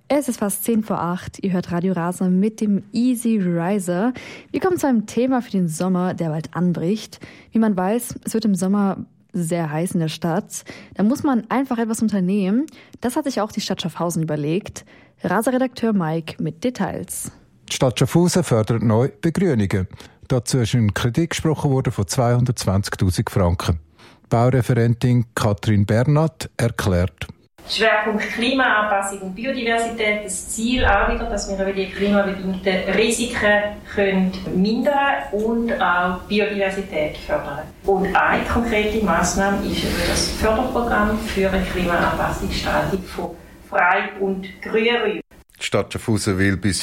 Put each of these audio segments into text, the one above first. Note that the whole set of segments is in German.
Es ist fast 7:10. Ihr hört Radio Rasa mit dem Easy Riser. Wir kommen zu einem Thema für den Sommer, der bald anbricht. Wie man weiß, es wird im Sommer sehr heiß in der Stadt. Da muss man einfach etwas unternehmen. Das hat sich auch die Stadt Schaffhausen überlegt. Rasa-Redakteur Mike mit Details. Die Stadt Schaffhausen fördert neu Begrünungen. Dazu ist ein Kredit gesprochen worden von 220'000 Franken. Baureferentin Katrin Bernat erklärt. Schwerpunkt Klimaanpassung und Biodiversität. Das Ziel auch wieder, dass wir die klimabedingten Risiken mindern und auch Biodiversität fördern. Und eine konkrete Massnahme ist das Förderprogramm für eine Klimaanpassungsgestaltung von Frei- und Grünräumen. Die Stadt Schaffhausen will bis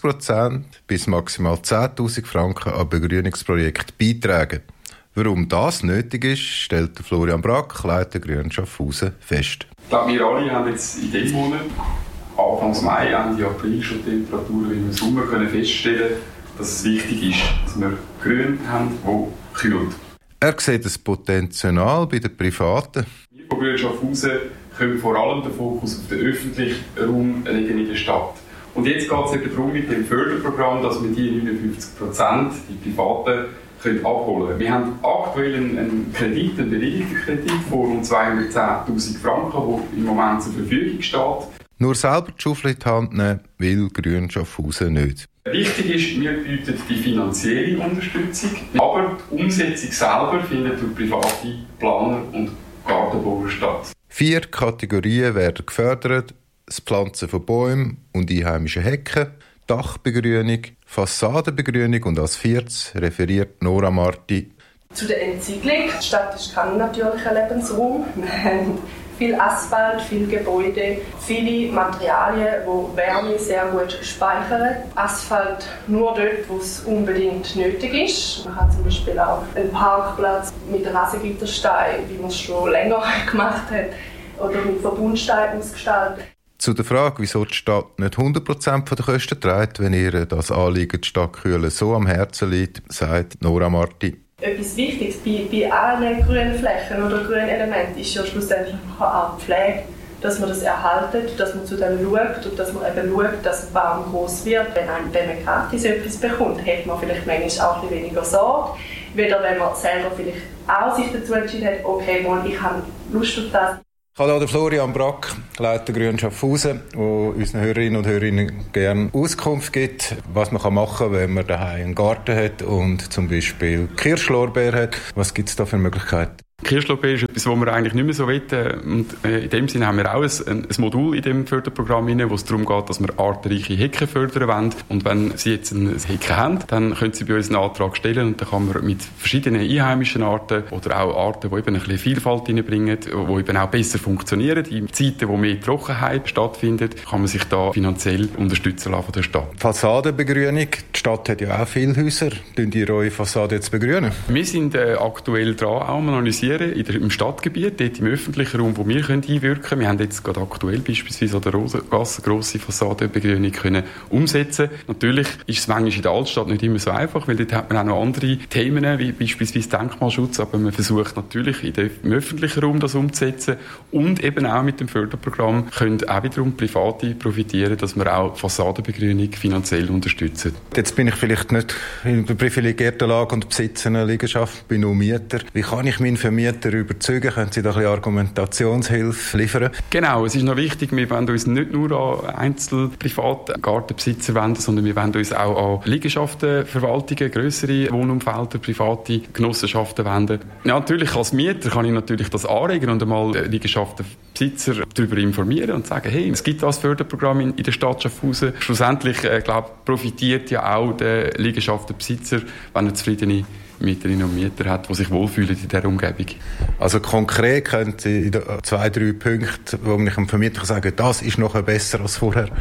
50% bis maximal 10'000 Franken an Begrünungsprojekte beitragen. Warum das nötig ist, stellt Florian Brack, Leiter Grün Schaffhausen, fest. Ich glaube, wir alle haben jetzt in diesem Monat, Anfang Mai, Ende April, schon Temperaturen wie im Sommer feststellen, dass es wichtig ist, dass wir Grün haben, das kühlt. Er sieht das Potenzial bei den Privaten. Wir von Grün Schaffhausen können vor allem den Fokus auf den öffentlichen Raum legen in der Stadt. Und jetzt geht es eben darum, mit dem Förderprogramm, dass wir die 59%, die Privaten, können abholen. Wir haben aktuell einen Kredit, einen bewilligten Kredit von rund 210'000 Franken, der im Moment zur Verfügung steht. Nur selber die Schaufel in die Hand nehmen will Grün Schaffhausen nicht. Wichtig ist, wir bieten die finanzielle Unterstützung, aber die Umsetzung selber findet durch private Planer und Gartenbauer statt. 4 Kategorien werden gefördert: das Pflanzen von Bäumen und einheimischen Hecken, Dachbegrünung, Fassadenbegrünung und als 4. referiert Nora Marti. Zu der Entsiedlung. Die Stadt ist kein natürlicher Lebensraum. Wir haben viel Asphalt, viele Gebäude, viele Materialien, die Wärme sehr gut speichern. Asphalt nur dort, wo es unbedingt nötig ist. Man hat zum Beispiel auch einen Parkplatz mit Rasengitterstein, wie man es schon länger gemacht hat, oder mit Verbundsteinen ausgestaltet. Zu der Frage, wieso die Stadt nicht 100% der Kosten trägt, wenn ihr das Anliegen, die Stadt kühlen, so am Herzen liegt, sagt Nora Marti. Etwas Wichtiges bei allen grünen Flächen oder grünen Elementen ist ja schlussendlich auch die Pflege, dass man das erhaltet, dass man zu dem schaut und dass man eben schaut, dass der Baum groß wird. Wenn man gratis etwas bekommt, hat man vielleicht manchmal auch ein bisschen weniger Sorge. Weder wenn man selber vielleicht auch sich dazu entschieden hat, okay, ich habe Lust auf das. Ich habe hier den Florian Brack, Leiter Grün Schaffhausen, der unseren Hörerinnen und Hörern gerne Auskunft gibt, was man machen kann, wenn man daheim einen Garten hat und zum Beispiel Kirschlorbeer hat. Was gibt es da für Möglichkeiten? Kirschlorbeer ist etwas, was wir eigentlich nicht mehr so wollen. Und in dem Sinne haben wir auch ein Modul in dem Förderprogramm, wo es darum geht, dass wir artenreiche Hecken fördern wollen. Und wenn Sie jetzt ein Hecken haben, dann können Sie bei uns einen Antrag stellen und dann kann man mit verschiedenen einheimischen Arten oder auch Arten, die eben ein bisschen Vielfalt reinbringen, die eben auch besser funktionieren, in Zeiten, wo mehr Trockenheit stattfindet, kann man sich da finanziell unterstützen lassen von der Stadt. Fassadenbegrünung. Die Stadt hat ja auch viele Häuser. Tun ihr eure Fassade jetzt begrünen? Wir sind aktuell dran, auch analysieren im Stadtgebiet, dort im öffentlichen Raum, wo wir einwirken können. Wir haben jetzt gerade aktuell beispielsweise an der Rosengasse grosse Fassadenbegrünung können umsetzen. Natürlich ist es manchmal in der Altstadt nicht immer so einfach, weil dort hat man auch noch andere Themen, wie beispielsweise Denkmalschutz, aber man versucht natürlich im öffentlichen Raum das umzusetzen und eben auch mit dem Förderprogramm können auch wiederum Private profitieren, dass wir auch Fassadenbegrünung finanziell unterstützen. Jetzt bin ich vielleicht nicht in der privilegierten Lage und besitze eine Liegenschaft, bin nur Mieter. Wie kann ich meinen Vermieter überzeugen? Können Sie da ein bisschen Argumentationshilfe liefern? Genau, es ist noch wichtig, wir wollen uns nicht nur an Einzelprivate Gartenbesitzer wenden, sondern wir wollen uns auch an Liegenschaften, Verwaltungen, grössere Wohnumfelder, private Genossenschaften wenden. Ja, natürlich als Mieter kann ich natürlich das anregen und einmal Liegenschaftenbesitzer darüber informieren und sagen, hey, es gibt das Förderprogramm in der Stadt Schaffhausen. Schlussendlich, profitiert ja auch der Liegenschaftenbesitzer, wenn er zufriedene Mieterinnen und Mieter hat, die sich wohlfühlen in dieser Umgebung. Also konkret können Sie in 2-3 Punkten, wo ich dem Vermieter sagen kann, das ist noch besser als vorher?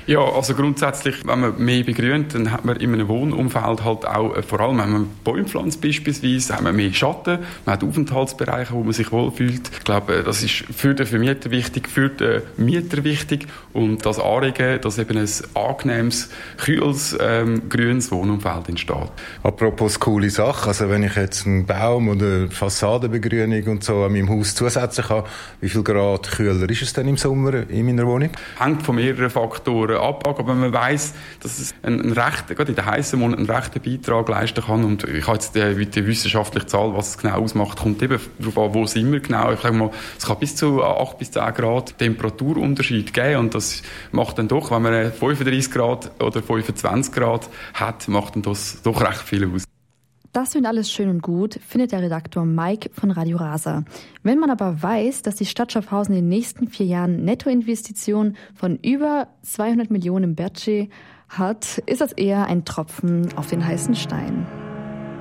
Ja, also grundsätzlich, wenn man mehr begrünt, dann hat man in einem Wohnumfeld halt auch, vor allem wenn man Bäume pflanzt beispielsweise, haben wir mehr Schatten, man hat Aufenthaltsbereiche, wo man sich wohlfühlt. Ich glaube, das ist für den Vermieter wichtig, für den Mieter wichtig und das Anregen, dass eben ein angenehmes, kühles, grünes Wohnumfeld entsteht. Apropos coole Sache, also wenn ich jetzt einen Baum oder Fassadenbegrünung und so an meinem Haus zusätzlich habe, wie viel Grad kühler ist es denn im Sommer in meiner Wohnung? Hängt von mehreren Faktoren ab, aber man weiss, dass es gerade in den heißen Monaten einen rechten Beitrag leisten kann. Und ich habe jetzt die wissenschaftliche Zahl, was es genau ausmacht, kommt eben darauf an, wo sind wir genau. Ich sage mal, es kann bis zu 8 bis 10 Grad Temperaturunterschied geben und das macht dann doch, wenn man 35 Grad oder 25 Grad hat, macht dann das doch recht viel aus. Das sind alles schön und gut, findet der Redaktor Mike von Radio Rasa. Wenn man aber weiß, dass die Stadt Schaffhausen in den nächsten 4 Jahren Nettoinvestitionen von über 200 Millionen im Budget hat, ist das eher ein Tropfen auf den heißen Stein.